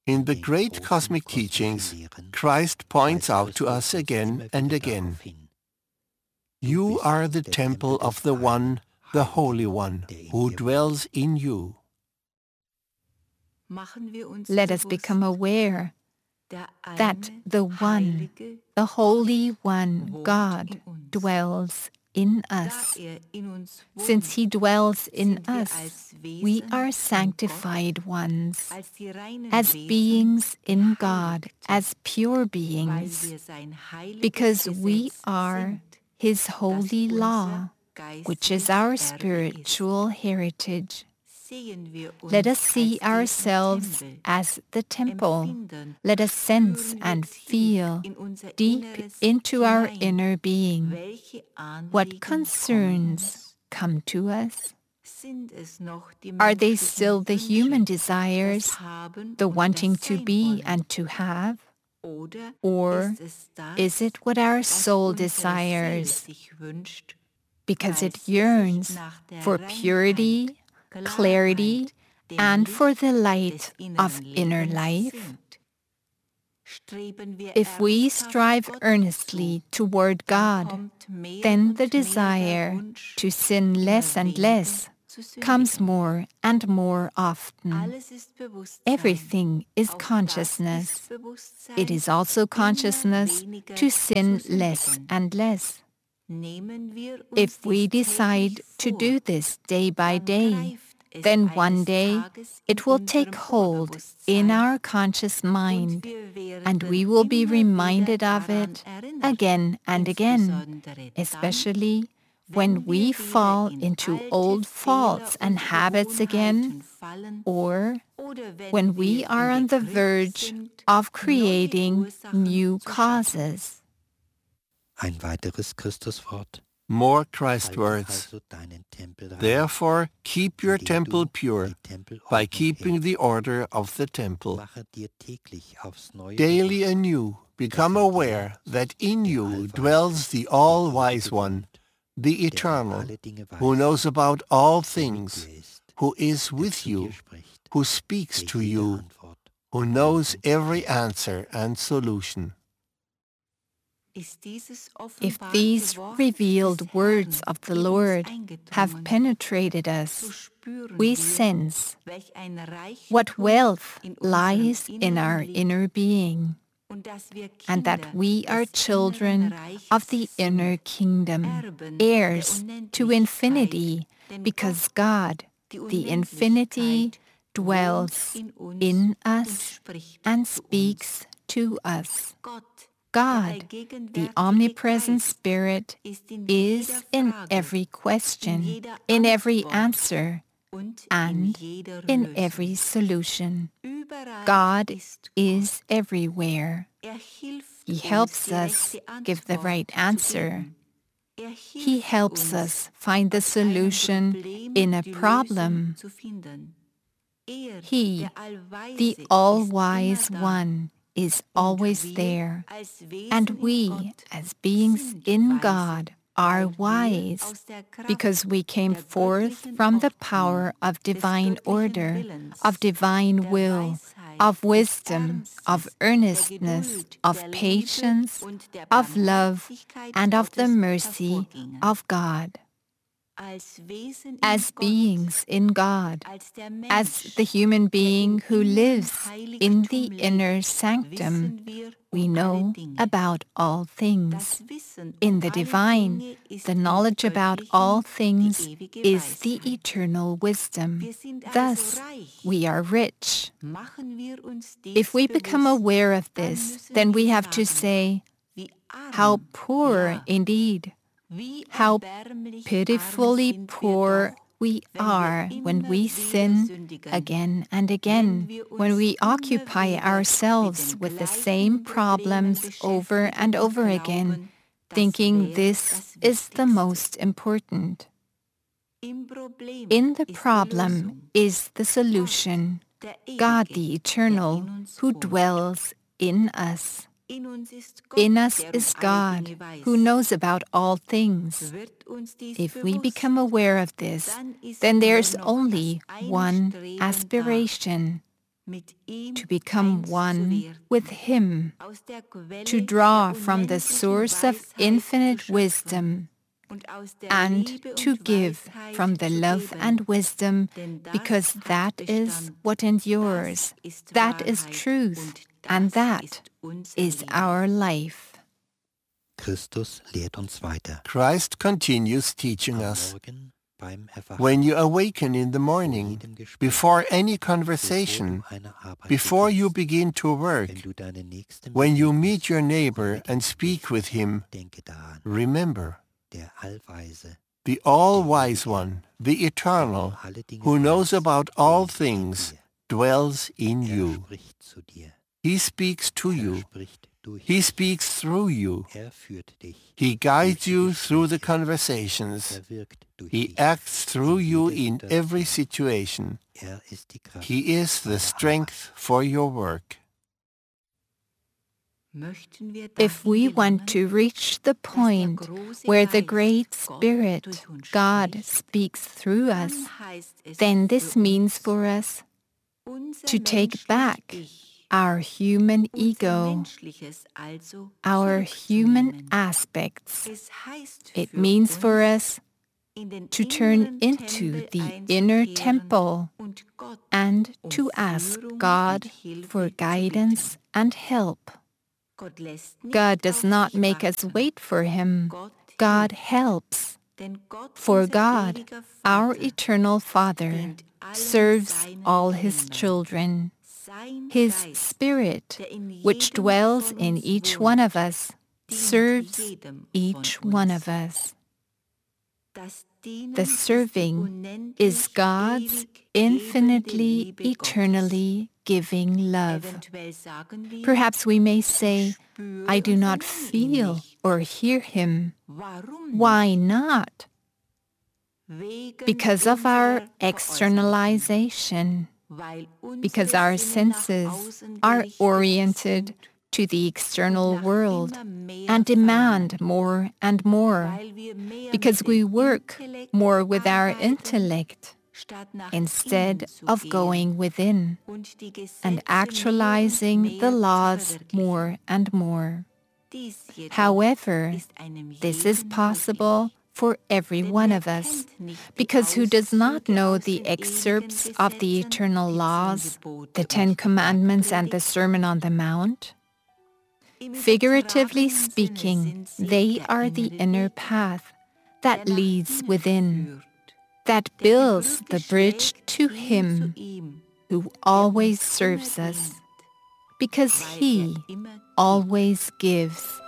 In the great cosmic teachings, Christ points out to us again and again, "You are the temple of the One, the Holy One, who dwells in you." Let us become aware that the One, the Holy One, God, dwells in us. Since He dwells in us, we are sanctified ones, as beings in God, as pure beings, because we are His holy law, which is our spiritual heritage. Let us see ourselves as the temple. Let us sense and feel deep into our inner being what concerns come to us. Are they still the human desires, the wanting to be and to have? Or is it what our soul desires, because it yearns for purity, clarity, and for the light of inner life? If we strive earnestly toward God, then the desire to sin less and less comes more and more often. Everything is consciousness. It is also consciousness to sin less and less. If we decide to do this day by day, then one day it will take hold in our conscious mind, and we will be reminded of it again and again, especially when we fall into old faults and habits again, or when we are on the verge of creating new causes. Ein weiteres Christuswort. More Christ words. Therefore, keep your temple pure by keeping the order of the temple. Daily anew, become aware that in you dwells the All-Wise One, the Eternal, who knows about all things, who is with you, who speaks to you, who knows every answer and solution. If these revealed words of the Lord have penetrated us, we sense what wealth lies in our inner being, and that we are children of the inner kingdom, heirs to infinity, because God, the infinity, dwells in us and speaks to us. God, the omnipresent Spirit, is in every question, in every answer, and in every solution. God is everywhere. He helps us give the right answer. He helps us find the solution in a problem. He, the All-Wise One, is always there, and we, as beings in God, are wise, because we came forth from the power of divine order, of divine will, of wisdom, of earnestness, of patience, of love, and of the mercy of God. As beings in God, as the human being who lives in the inner sanctum, we know about all things. In the divine, the knowledge about all things is the eternal wisdom. Thus, we are rich. If we become aware of this, then we have to say, how poor indeed, how pitifully poor we are when we sin again and again, when we occupy ourselves with the same problems over and over again, thinking this is the most important. In the problem is the solution, God the Eternal, who dwells in us. In us is God, who knows about all things. If we become aware of this, then there's only one aspiration, to become one with Him, to draw from the source of infinite wisdom, and to give from the love and wisdom, because that is what endures, that is truth, and that is our life. Christus lehrt uns weiter. Christ continues teaching Am us. Morgen beim Erwachen, When you awaken in the vor morning, jedem Gespräch, before any bevor conversation, du einer Arbeit before you beginnst, begin to work, wenn du deinen Nächsten when you begegnest, meet your neighbor komme and dem speak with him, denke daran, remember, der Allweise, the all-wise one, the eternal, der alle Dinge who knows weiß, about all wohnt in things, dir. dwells in you. Spricht zu dir. He speaks to you. Spricht durch He dich. speaks through you. Führt dich. He guides die you through the Gespräche. conversations. Wirkt durch He dich. acts through you jeder in Situation. every situation. Ist die Kraft He is the deiner strength for your work. If we want to reach the point where the Great Spirit, God, speaks through us, then this means for us to take back our human ego, our human aspects. It means for us to turn into the inner temple and to ask God for guidance and help. God does not make us wait for Him. God helps. For God, our eternal Father, serves all His children. His Spirit, which dwells in each one of us, serves each one of us. The serving is God's infinitely, eternally giving love. Perhaps we may say, I do not feel or hear Him. Why not? Because of our externalization. Because our senses are oriented to the external world and demand more and more, because we work more with our intellect instead of going within and actualizing the laws more and more. However, this is possible for every one of us, because who does not know the excerpts of the eternal laws, the Ten Commandments and the Sermon on the Mount? Figuratively speaking, they are the inner path that leads within, that builds the bridge to Him who always serves us, because He always gives.